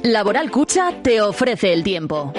Laboral Cucha te ofrece el tiempo.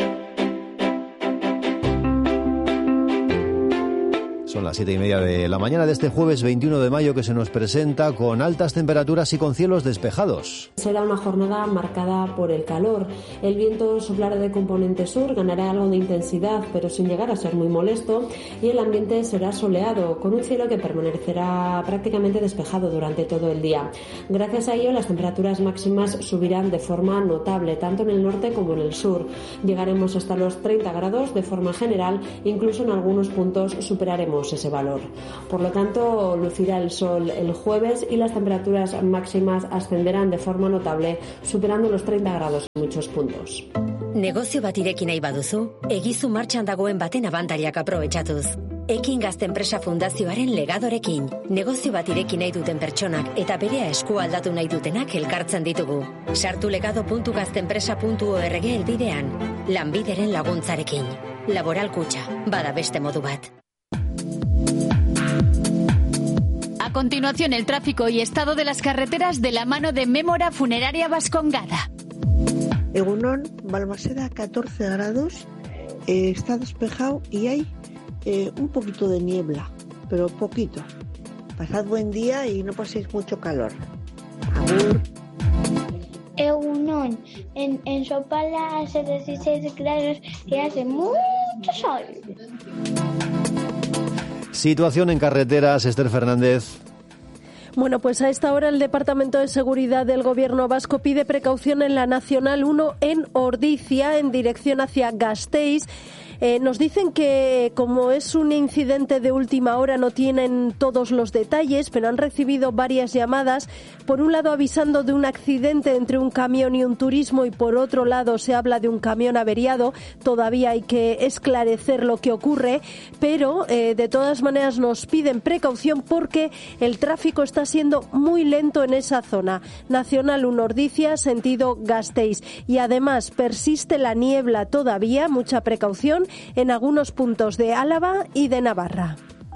Son las 7:30 de la mañana de este jueves 21 de mayo que se nos presenta con altas temperaturas y con cielos despejados. Será una jornada marcada por el calor. El viento soplará de componente sur, ganará algo de intensidad, pero sin llegar a ser muy molesto, y el ambiente será soleado, con un cielo que permanecerá prácticamente despejado durante todo el día. Gracias a ello, las temperaturas máximas subirán de forma notable, tanto en el norte como en el sur. Llegaremos hasta los 30 grados de forma general, incluso en algunos puntos superaremos ese valor. Por lo tanto, lucirá el sol el jueves y las temperaturas máximas ascenderán de forma notable, superando los 30 grados en muchos puntos. Negozio bat ireki nahi baduzu, egizu martxan dagoen baten abantariak aprobetxatuz. Ekin Gazte Enpresa Fundazioaren legadorekin. Negozio bat ireki nahi duten pertsonak eta berea esku aldatu nahi dutenak elkartzen ditugu. Sartu legado.gazteenpresa.org helbidean. Lanbideren laguntzarekin. Laboral Cucha, bada beste modu bat. A continuación, el tráfico y estado de las carreteras de la mano de Mémora Funeraria Vascongada. Egunon, Balmaseda 14 grados, está despejado y hay un poquito de niebla, pero poquito. Pasad buen día y no paséis mucho calor. Agur. Egunon, en Sopala hace 16 grados y hace mucho sol. Situación en carreteras, Esther Fernández. Bueno, pues a esta hora el Departamento de Seguridad del Gobierno vasco pide precaución en la Nacional 1 en Ordizia, en dirección hacia Gasteiz. Nos dicen que, como es un incidente de última hora, no tienen todos los detalles, pero han recibido varias llamadas. Por un lado, avisando de un accidente entre un camión y un turismo, y por otro lado se habla de un camión averiado. Todavía hay que esclarecer lo que ocurre, pero de todas maneras nos piden precaución porque el tráfico está siendo muy lento en esa zona. Nacional 1 Ordizia, sentido Gasteiz. Y además persiste la niebla todavía, mucha precaución en algunos puntos de Álava y de Navarra.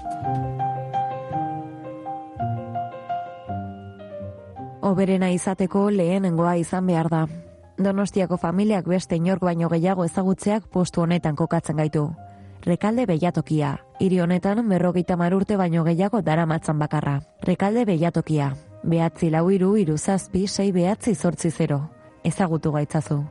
Oberena izateko lehenengoa izan behar da. Donostiako familiak beste inork baino gehiago ezagutzeak postu honetan kokatzen gaitu. Rekalde Beilatokia. Hiri honetan 50 urte baino gehiago daramatzan bakarra. Rekalde Beilatokia. 943376680. Ezagutu gaitzazu.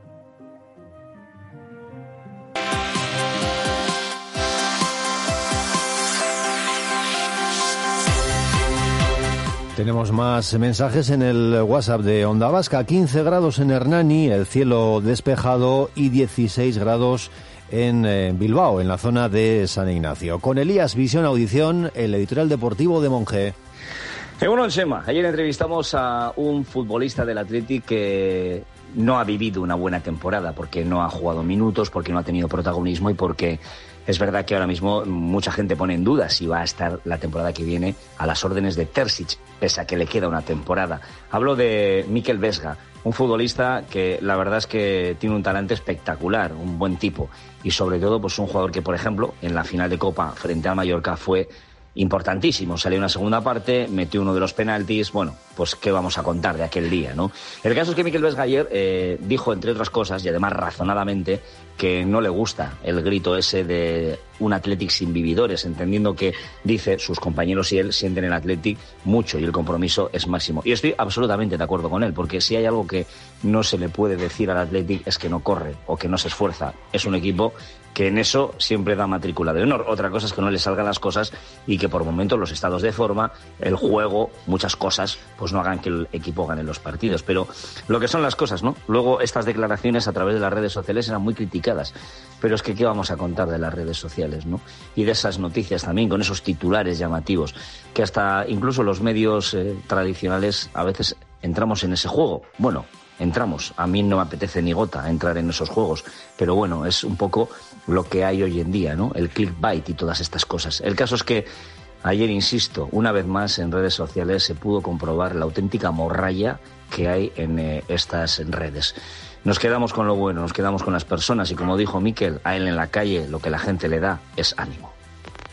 Tenemos más mensajes en el WhatsApp de Onda Vasca. 15 grados en Hernani, el cielo despejado, y 16 grados en Bilbao, en la zona de San Ignacio. Con Elías Visión Audición, el editorial deportivo de Monge. Bueno, Sema, ayer entrevistamos a un futbolista del Athletic que no ha vivido una buena temporada porque no ha jugado minutos, porque no ha tenido protagonismo y porque es verdad que ahora mismo mucha gente pone en duda si va a estar la temporada que viene a las órdenes de Terzic, pese a que le queda una temporada. Hablo de Mikel Vesga, un futbolista que la verdad es que tiene un talento espectacular, un buen tipo, y sobre todo pues un jugador que, por ejemplo, en la final de Copa frente a Mallorca fue importantísimo. Salió una segunda parte, metió uno de los penaltis. Bueno, pues qué vamos a contar de aquel día, ¿no? El caso es que Mikel Vesga ayer dijo, entre otras cosas, y además razonadamente, que no le gusta el grito ese de un Athletic sin vividores, entendiendo que, dice, sus compañeros y él sienten el Athletic mucho y el compromiso es máximo. Y estoy absolutamente de acuerdo con él, porque si hay algo que no se le puede decir al Athletic es que no corre o que no se esfuerza. Es un equipo que en eso siempre da matrícula de honor. Otra cosa es que no le salgan las cosas y que por momentos los estados de forma, el juego, muchas cosas, pues no hagan que el equipo gane los partidos. Pero lo que son las cosas, ¿no? Luego estas declaraciones a través de las redes sociales eran muy criticadas. Pero es que ¿qué vamos a contar de las redes sociales, ¿no? Y de esas noticias también, con esos titulares llamativos, que hasta incluso los medios tradicionales a veces entramos en ese juego. Bueno, entramos. A mí no me apetece ni gota entrar en esos juegos, pero bueno, es un poco lo que hay hoy en día, ¿no? El clickbait y todas estas cosas. El caso es que ayer, insisto, una vez más en redes sociales se pudo comprobar la auténtica morralla que hay en estas redes. Nos quedamos con lo bueno, nos quedamos con las personas y, como dijo Mikel, a él en la calle lo que la gente le da es ánimo.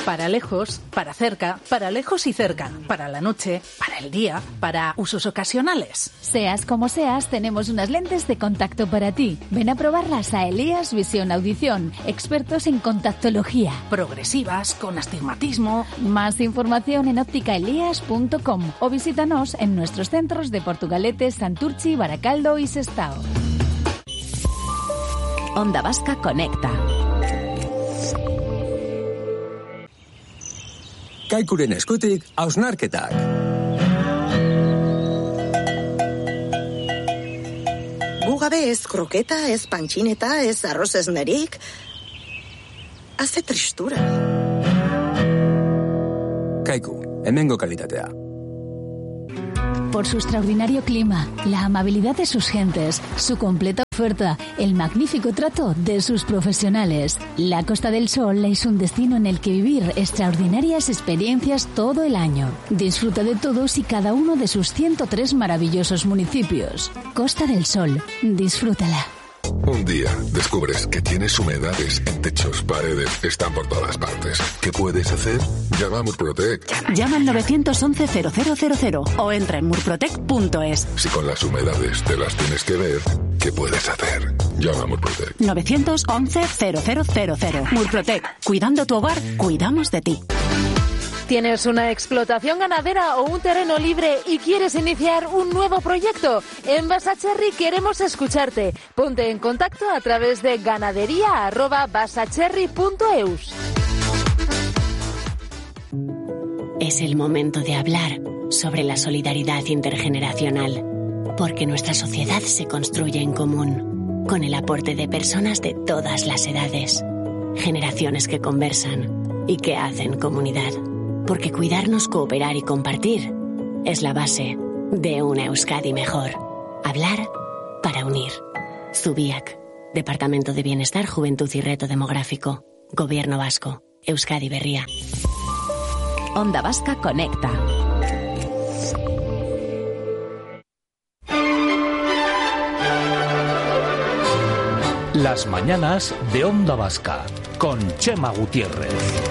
Para lejos, para cerca, para lejos y cerca, para la noche, para el día, para usos ocasionales. Seas como seas, tenemos unas lentes de contacto para ti. Ven a probarlas a Elías Visión Audición, expertos en contactología. Progresivas, con astigmatismo. Más información en ópticaelías.com o visítanos en nuestros centros de Portugalete, Santurchi, Baracaldo y Sestao. Onda Vasca Conecta. Kaikuren eskutik, hausnarketak. Gugabe ez kroketa, ez pantxineta, ez arroz esnerik. Hace tristura. Kaiku, hemengo kalitatea. Por su extraordinario clima, la amabilidad de sus gentes, su completa oferta, el magnífico trato de sus profesionales. La Costa del Sol es un destino en el que vivir extraordinarias experiencias todo el año. Disfruta de todos y cada uno de sus 103 maravillosos municipios. Costa del Sol, disfrútala. Un día descubres que tienes humedades en techos, paredes, están por todas partes. ¿Qué puedes hacer? Llama a Murprotec. Llama al 911-0000 o entra en murprotec.es. Si con las humedades te las tienes que ver, ¿qué puedes hacer? Llama a Murprotec. 911-0000. Murprotec. Cuidando tu hogar, cuidamos de ti. ¿Tienes una explotación ganadera o un terreno libre y quieres iniciar un nuevo proyecto? En Basacherry queremos escucharte. Ponte en contacto a través de ganadería@basacherry.eus. Es el momento de hablar sobre la solidaridad intergeneracional, porque nuestra sociedad se construye en común, con el aporte de personas de todas las edades, generaciones que conversan y que hacen comunidad. Porque cuidarnos, cooperar y compartir es la base de una Euskadi mejor. Hablar para unir. Zubiak, Departamento de Bienestar, Juventud y Reto Demográfico. Gobierno Vasco. Euskadi Berria. Onda Vasca Conecta. Las mañanas de Onda Vasca con Chema Gutiérrez.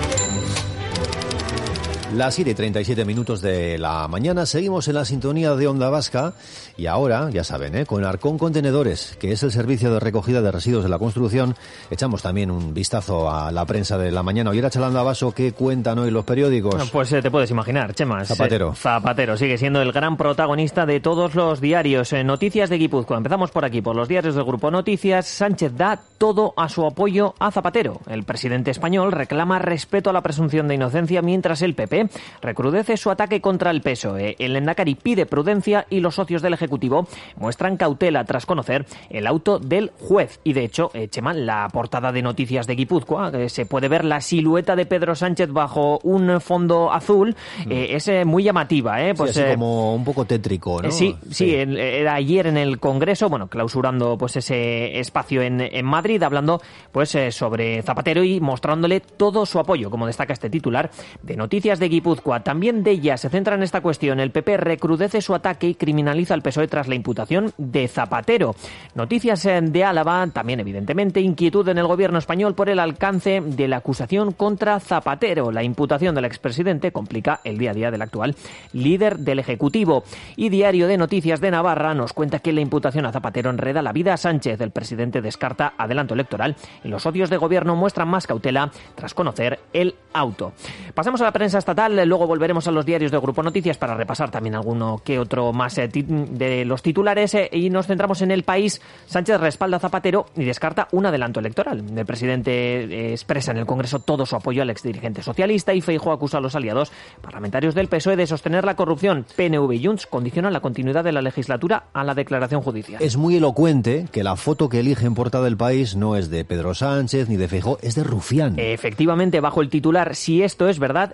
Las 7:37 de la mañana, seguimos en la sintonía de Onda Vasca y ahora, ya saben, con Arcón Contenedores, que es el servicio de recogida de residuos de la construcción, echamos también un vistazo a la prensa de la mañana. Hoy era Chalanda Vaso, ¿qué cuentan hoy los periódicos? Pues te puedes imaginar, Chema. Zapatero. Zapatero sigue siendo el gran protagonista de todos los diarios. Noticias de Guipúzcoa. Empezamos por aquí, por los diarios del Grupo Noticias. Sánchez da todo a su apoyo a Zapatero. El presidente español reclama respeto a la presunción de inocencia, mientras el PP recrudece su ataque contra el PSOE. El Lehendakari pide prudencia y los socios del Ejecutivo muestran cautela tras conocer el auto del juez. Y de hecho, Chema, la portada de Noticias de Guipúzcoa, se puede ver la silueta de Pedro Sánchez bajo un fondo azul. Es muy llamativa, pues sí, así como un poco tétrico, ¿no? Sí, era ayer en el Congreso, clausurando pues ese espacio en Madrid, hablando pues sobre Zapatero y mostrándole todo su apoyo, como destaca este titular de Noticias de Guipúzcoa. También de ella se centra en esta cuestión. El PP recrudece su ataque y criminaliza al PSOE tras la imputación de Zapatero. Noticias de Álava, también evidentemente inquietud en el gobierno español por el alcance de la acusación contra Zapatero. La imputación del expresidente complica el día a día del actual líder del Ejecutivo. Y Diario de Noticias de Navarra nos cuenta que la imputación a Zapatero enreda la vida a Sánchez. El presidente descarta adelanto electoral y los socios de gobierno muestran más cautela tras conocer el auto. Pasamos a la prensa estatal, luego volveremos a los diarios del Grupo Noticias para repasar también alguno que otro más de los titulares y nos centramos en El País. Sánchez respalda a Zapatero y descarta un adelanto electoral. El presidente expresa en el Congreso todo su apoyo al exdirigente socialista y Feijóo acusa a los aliados parlamentarios del PSOE de sostener la corrupción. PNV y Junts condicionan la continuidad de la legislatura a la declaración judicial. Es muy elocuente que la foto que elige en portada del País no es de Pedro Sánchez ni de Feijóo, es de Rufián. Efectivamente, bajo el titular "Si esto es verdad, es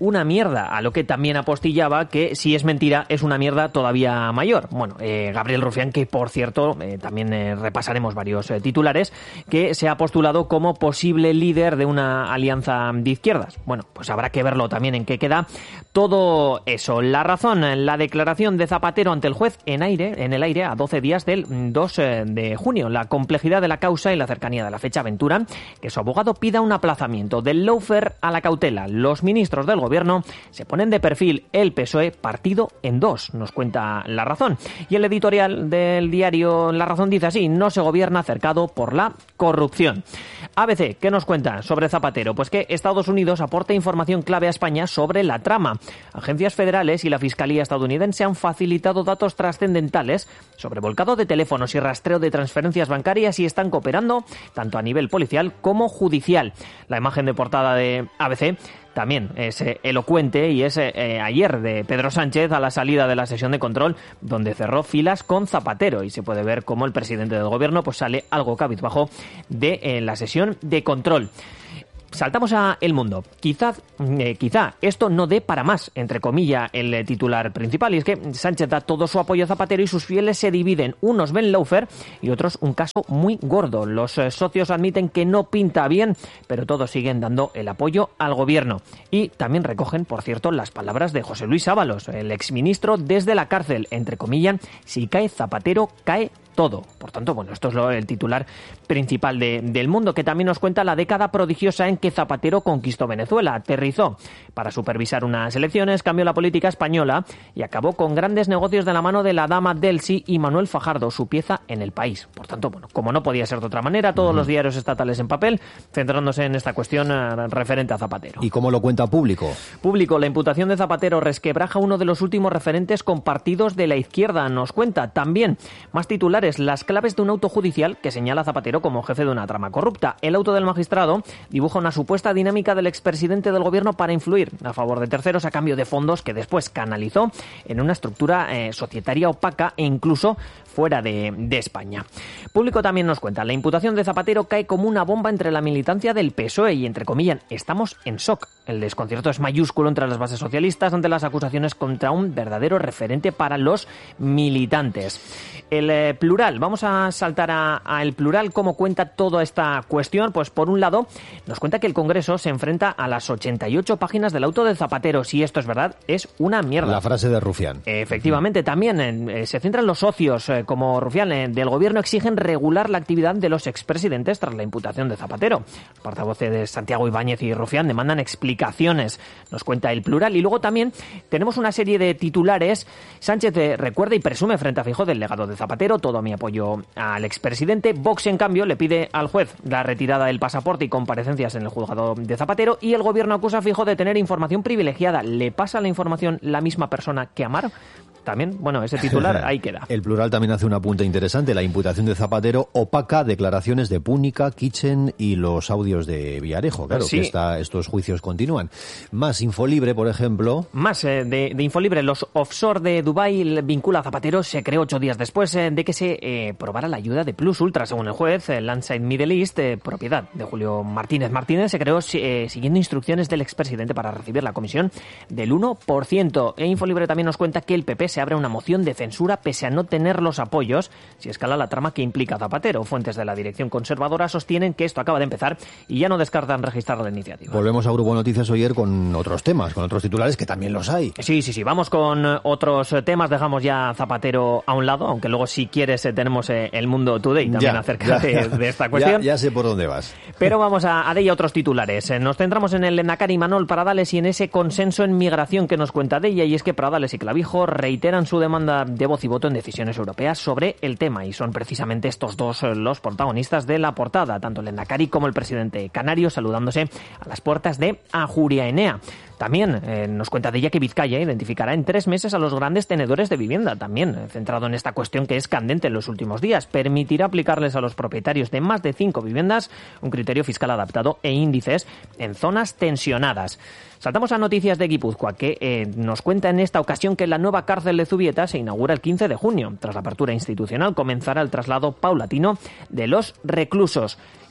una mierda, a lo que también apostillaba que si es mentira es una mierda todavía mayor. Bueno, Gabriel Rufián, que por cierto, también repasaremos varios titulares, que se ha postulado como posible líder de una alianza de izquierdas. Bueno, pues habrá que verlo también en qué queda todo eso. La razón, la declaración de Zapatero ante el juez en el aire a 12 días del 2 de junio. La complejidad de la causa y la cercanía de la fecha aventuran que su abogado pida un aplazamiento del lawfare a la cautela. Los ministros del gobierno se ponen de perfil, el PSOE partido en dos, nos cuenta La Razón. Y el editorial del diario La Razón dice así: no se gobierna cercado por la corrupción. ABC, ¿qué nos cuenta sobre Zapatero? Pues que Estados Unidos aporta información clave a España sobre la trama. Agencias federales y la Fiscalía estadounidense han facilitado datos trascendentales sobre volcado de teléfonos y rastreo de transferencias bancarias y están cooperando tanto a nivel policial como judicial. La imagen de portada de ABC también es elocuente y es ayer de Pedro Sánchez a la salida de la sesión de control, donde cerró filas con Zapatero y se puede ver cómo el presidente del gobierno pues sale algo cabizbajo de la sesión de control. Saltamos a El Mundo. Quizá esto no dé para más, entre comillas, el titular principal. Y es que Sánchez da todo su apoyo a Zapatero y sus fieles se dividen. Unos ven lawfare y otros un caso muy gordo. Los socios admiten que no pinta bien, pero todos siguen dando el apoyo al gobierno. Y también recogen, por cierto, las palabras de José Luis Ábalos, el exministro desde la cárcel. Entre comillas, si cae Zapatero, cae todo. Por tanto, bueno, esto es el titular principal del Mundo, que también nos cuenta la década prodigiosa en que Zapatero conquistó Venezuela, aterrizó para supervisar unas elecciones, cambió la política española y acabó con grandes negocios de la mano de la dama Delcy y Manuel Fajardo, su pieza en el país. Por tanto, bueno, como no podía ser de otra manera, todos los diarios estatales en papel, centrándose en esta cuestión referente a Zapatero. ¿Y cómo lo cuenta Público? Público, la imputación de Zapatero resquebraja uno de los últimos referentes compartidos de la izquierda. Nos cuenta también más titulares: las claves de un auto judicial que señala a Zapatero como jefe de una trama corrupta. El auto del magistrado dibuja una supuesta dinámica del expresidente del gobierno para influir a favor de terceros a cambio de fondos que después canalizó en una estructura societaria opaca e incluso fuera de España. Público también nos cuenta: la imputación de Zapatero cae como una bomba entre la militancia del PSOE y, entre comillas, estamos en shock. El desconcierto es mayúsculo entre las bases socialistas ante las acusaciones contra un verdadero referente para los militantes. El Plural, vamos a saltar a El Plural. ¿Cómo cuenta toda esta cuestión? Pues por un lado nos cuenta que el Congreso se enfrenta a las 88 páginas del auto de Zapatero. Si esto es verdad, es una mierda. La frase de Rufián. Efectivamente, también se centran los socios como Rufián del gobierno, exigen regular la actividad de los expresidentes tras la imputación de Zapatero. Los portavoces de Santiago Ibáñez y Rufián demandan explicaciones, nos cuenta El Plural. Y luego también tenemos una serie de titulares. Sánchez recuerda y presume frente a Feijóo del legado de Zapatero, todo mi apoyo al expresidente. Vox, en cambio, le pide al juez la retirada del pasaporte y comparecencias en el juzgado de Zapatero, y el gobierno acusa a Feijóo de tener información privilegiada. ¿Le pasa la información la misma persona que Amar? También, bueno, ese titular ahí queda. El Plural también hace un apunte interesante. La imputación de Zapatero opaca declaraciones de Púnica, Kitchen y los audios de Villarejo. Claro, sí, que estos juicios continúan. Más Infolibre, por ejemplo. Más de Infolibre. Los offshore de Dubái vincula a Zapatero. Se creó 8 días después de que se probara la ayuda de Plus Ultra, según el juez. Landside Middle East, propiedad de Julio Martínez. Martínez se creó siguiendo instrucciones del expresidente para recibir la comisión del 1%. E Infolibre también nos cuenta que el PP se abre una moción de censura pese a no tener los apoyos si escala la trama que implica Zapatero. Fuentes de la dirección conservadora sostienen que esto acaba de empezar y ya no descartan registrar la iniciativa. Volvemos a Grupo Noticias ayer con otros temas, con otros titulares que también los hay. Sí. Vamos con otros temas. Dejamos ya Zapatero a un lado, aunque luego, si quieres, tenemos El Mundo Today también acerca de esta cuestión. Ya sé por dónde vas. Pero vamos a de ella otros titulares. Nos centramos en el Lehendakari Imanol Pradales y en ese consenso en migración que nos cuenta de ella, y es que Pradales y Clavijo reiteran su demanda de voz y voto en decisiones europeas sobre el tema, y son precisamente estos dos los protagonistas de la portada, tanto el Lehendakari como el presidente canario saludándose a las puertas de Ajuria Enea. También nos cuenta de ella que Vizcaya identificará en 3 meses a los grandes tenedores de vivienda, también centrado en esta cuestión que es candente en los últimos días. Permitirá aplicarles a los propietarios de más de 5 viviendas un criterio fiscal adaptado e índices en zonas tensionadas. Saltamos a noticias de Guipúzcoa, que nos cuenta en esta ocasión que la nueva cárcel de Zubieta se inaugura el 15 de junio. Tras la apertura institucional comenzará el traslado paulatino de los reclusos.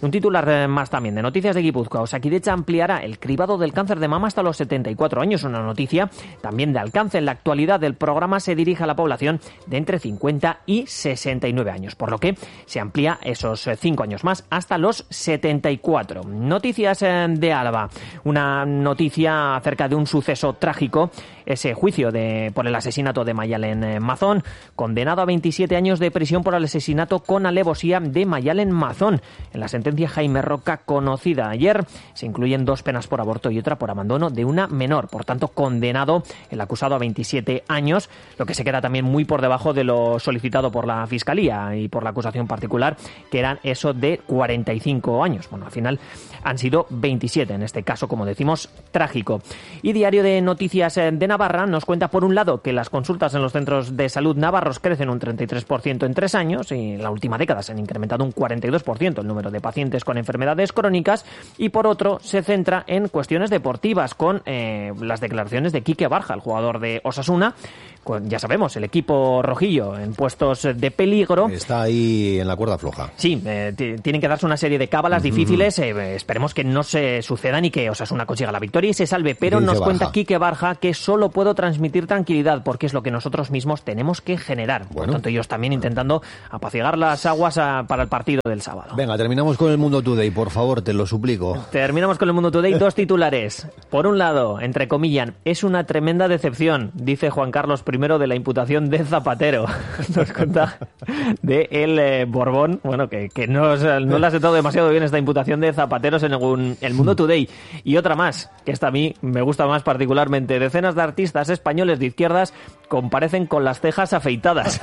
Un titular más también de Noticias de Guipúzcoa. Osakidetza ampliará el cribado del cáncer de mama hasta los 74 años. Una noticia también de alcance. En la actualidad el programa se dirige a la población de entre 50 y 69 años, por lo que se amplía esos 5 años más hasta los 74. Noticias de Álava. Una noticia acerca de un suceso trágico. Ese juicio por el asesinato de Mayalen Mazón, condenado a 27 años de prisión por el asesinato con alevosía de Mayalen Mazón. En la sentencia Jaime Roca, conocida ayer, se incluyen 2 penas por aborto y otra por abandono de una menor. Por tanto, condenado el acusado a 27 años, lo que se queda también muy por debajo de lo solicitado por la Fiscalía y por la acusación particular, que eran eso de 45 años. Bueno, al final han sido 27, en este caso, como decimos, trágico. Y Diario de Noticias de Navarra nos cuenta, por un lado, que las consultas en los centros de salud navarros crecen un 33% en 3 años y en la última década se han incrementado un 42% el número de pacientes con enfermedades crónicas, y por otro se centra en cuestiones deportivas con las declaraciones de Quique Barja, el jugador de Osasuna. Ya sabemos, el equipo rojillo en puestos de peligro. Está ahí en la cuerda floja. Sí, tienen que darse una serie de cábalas difíciles. Esperemos que no se sucedan y que Osasuna consiga la victoria y se salve. Pero nos cuenta Quique Barja que solo puedo transmitir tranquilidad porque es lo que nosotros mismos tenemos que generar. Por tanto, ellos también intentando apaciguar las aguas para el partido del sábado. Venga, terminamos con el Mundo Today, por favor, te lo suplico. Terminamos con el Mundo Today. 2 titulares. Por un lado, entrecomillan, es una tremenda decepción, dice Juan Carlos I de la imputación de Zapatero. Nos cuenta de el Borbón, bueno, que no le ha sentado demasiado bien esta imputación de Zapatero según el Mundo Today. Y otra más, que esta a mí me gusta más particularmente. Decenas de artistas españoles de izquierdas comparecen con las cejas afeitadas.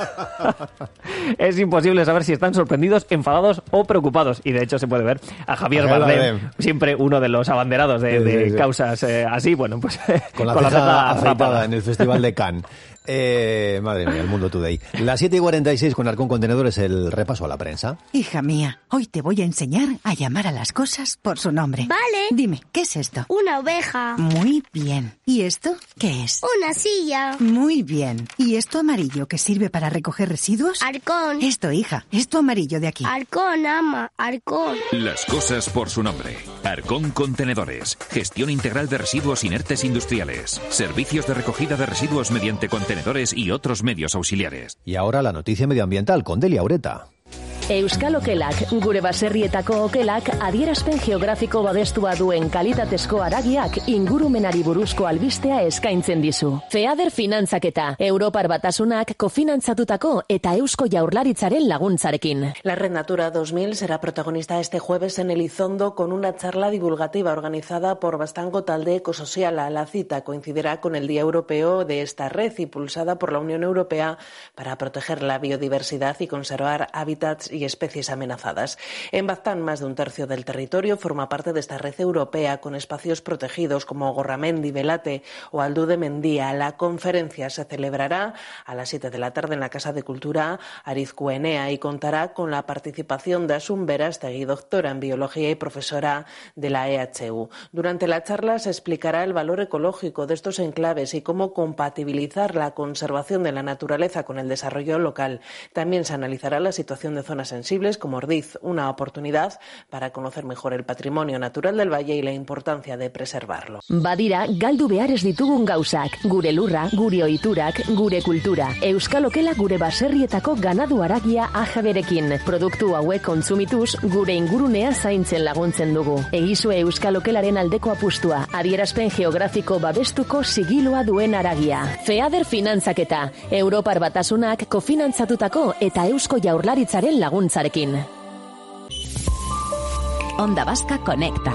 Es imposible saber si están sorprendidos, enfadados o preocupados. Y de hecho se puede ver a Javier Bardem, siempre uno de los abanderados de causas así, bueno, pues con la ceja afeitada en el Festival de Cannes. Madre mía, el Mundo Today. Las 7:46 con Arcón Contenedores, el repaso a la prensa. Hija mía, hoy te voy a enseñar a llamar a las cosas por su nombre. Vale. Dime, ¿qué es esto? Una oveja. Muy bien. ¿Y esto qué es? Una silla. Muy bien. ¿Y esto amarillo que sirve para recoger residuos? Arcón. Esto, hija, esto amarillo de aquí. Arcón, ama, Arcón. Las cosas por su nombre. Arcón Contenedores. Gestión integral de residuos inertes industriales. Servicios de recogida de residuos mediante contenedores y otros medios auxiliares. Y ahora la noticia medioambiental con Delia Ureta. Euskal Okelak, gure baserrietako okelak adierazpen geografiko babestua duen kalitatezko haragiak ingurumenari buruzko albistea eskaintzen dizu. FEADER finantzaketa, Europar Batasunak kofinantzatutako eta Eusko Jaurlaritzaren laguntzarekin. La Red Natura 2000 será protagonista este jueves en Elizondo con una charla divulgativa organizada por Bastango Talde Ecosociala. La cita coincidirá con el Día Europeo de esta red, impulsada por la Unión Europea para proteger la biodiversidad y conservar hábitats y especies amenazadas. En Baztán, más de un tercio del territorio forma parte de esta red europea con espacios protegidos como Gorramendi, Belate o Aldú de Mendía. La conferencia se celebrará a las 7 de la tarde en la Casa de Cultura Arizcuenea y contará con la participación de Asun Berastegui, doctora en biología y profesora de la EHU. Durante la charla se explicará el valor ecológico de estos enclaves y cómo compatibilizar la conservación de la naturaleza con el desarrollo local. También se analizará la situación de zonas sensibles como Ordiz, una oportunidad para conocer mejor el patrimonio natural del valle y la importancia de preservarlo. Badira, galdu behar ez ditugun gauzak, gure lurra, gure ohiturak, gure kultura. Euskal Okela gure baserrietako ganadu haragia ajaberekin. Produktu hauek kontsumituz, gure ingurunea zaintzen laguntzen dugu. Egizue Euskal Okelaren aldeko apustua, adierazpen geografiko babestuko sigiloa duen haragia. FEADER finantzaketa, Europar Batasunak kofinantzatutako eta Eusko Jaurlaritzaren laguntzarekin. Onda Vasca Conecta.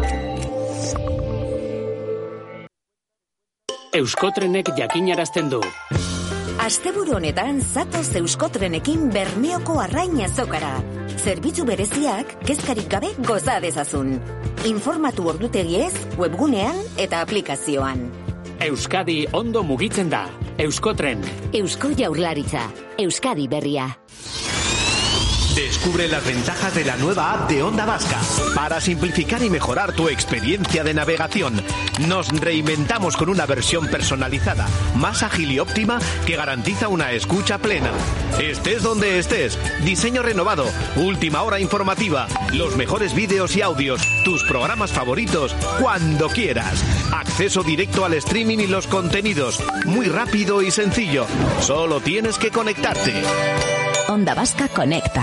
Euskotrenek jakinarazten du. Asteburu honetan zatoz Euskotrenekin Bermeoko Arrain Azokara. Zerbitzu bereziak kezkarik gabe goza dezazun. Informatu ordutegiez, webgunean eta aplikazioan. Euskadi ondo mugitzen da. Euskotren. Eusko Jaurlaritza. Euskadi berria. Descubre las ventajas de la nueva app de Onda Vasca para simplificar y mejorar tu experiencia de navegación. Nos reinventamos con una versión personalizada, más ágil y óptima que garantiza una escucha plena. Estés donde estés, diseño renovado, última hora informativa, los mejores vídeos y audios, tus programas favoritos, cuando quieras. Acceso directo al streaming y los contenidos, muy rápido y sencillo. Solo tienes que conectarte. Onda Vasca Conecta.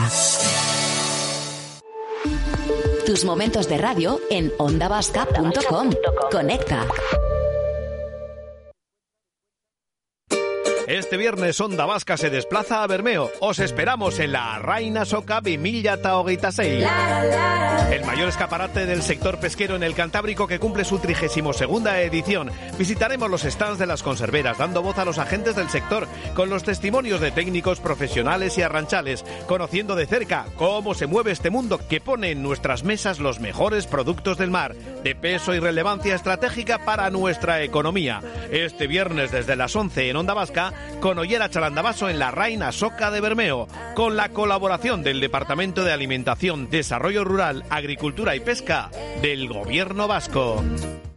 Tus momentos de radio en ondavasca.com. Conecta. Este viernes Onda Vasca se desplaza a Bermeo. Os esperamos en la Arraina Soca 2026. El mayor escaparate del sector pesquero en el Cantábrico, que cumple su 32ª edición. Visitaremos los stands de las conserveras, dando voz a los agentes del sector, con los testimonios de técnicos, profesionales y arranchales, conociendo de cerca cómo se mueve este mundo que pone en nuestras mesas los mejores productos del mar, de peso y relevancia estratégica para nuestra economía. Este viernes desde las 11 en Onda Vasca, con Ollera Chalandabaso en la Raina Soca de Bermeo, con la colaboración del Departamento de Alimentación, Desarrollo Rural, Agricultura y Pesca del Gobierno Vasco.